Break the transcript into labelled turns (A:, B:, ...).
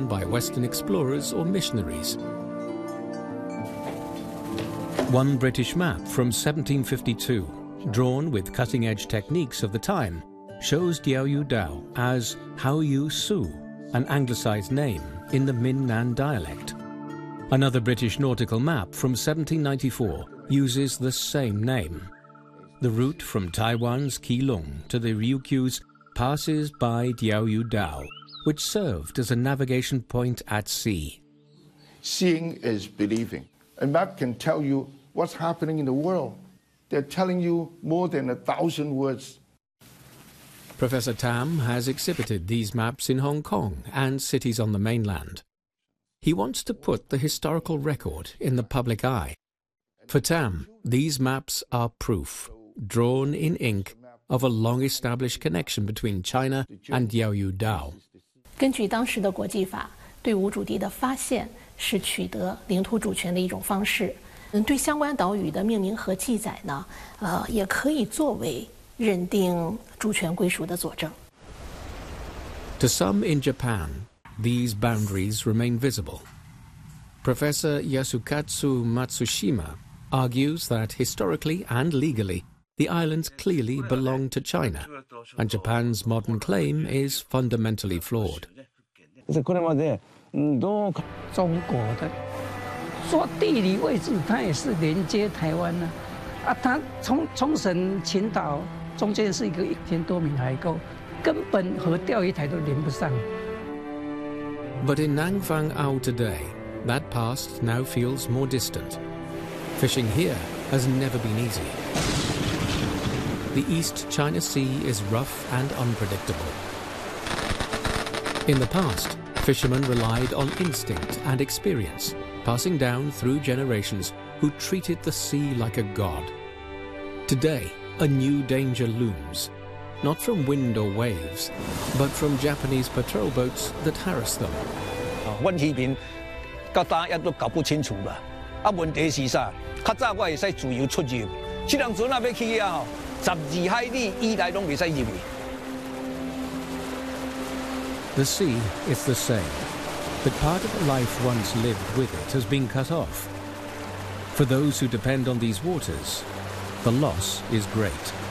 A: done by Western explorers or missionaries. One British map from 1752, drawn with cutting-edge techniques of the time, shows Diaoyu Dao as Hao Yu Su, an anglicized name in the Minnan dialect. Another British nautical map from 1794 uses the same name. The route from Taiwan's Keelung to the Ryukyus passes by Diaoyu Dao, which served as a navigation point at sea.
B: Seeing is believing. A map can tell you what's happening in the world. They're telling you more than 1,000 words.
A: Professor Tam has exhibited these maps in Hong Kong and cities on the mainland. He wants to put the historical record in the public eye. For Tam, these maps are proof, drawn in ink, of a long-established connection between China and Diaoyu Dao.
C: 根据当时的国际法，对无主地的发现是取得领土主权的一种方式。对相关岛屿的命名和记载呢，也可以作为认定主权归属的佐证。
A: To some in Japan, these boundaries remain visible. Professor Yasukatsu Matsushima argues that historically and legally, the islands clearly belong to China, and Japan's modern claim is fundamentally flawed.
D: これまで中国的说地理位置，它也是连接台湾呢。它冲绳、群岛中间是一个1000多米海沟，根本和钓鱼台都连不上。
A: But in Nangfang Ao today, that past now feels more distant. Fishing here has never been easy. The East China Sea is rough and unpredictable. In the past, fishermen relied on instinct and experience, passing down through generations who treated the sea like a god. Today, a new danger looms, not from wind or waves, but from Japanese patrol boats that harass them.
E: 我那边到大家都搞不清楚吧？问题是啥？较早我会使自由出入，这辆船要去啊，12海里以内拢袂使入去。
A: The sea is the same, but part of the life once lived with it has been cut off. For those who depend on these waters, the loss is great.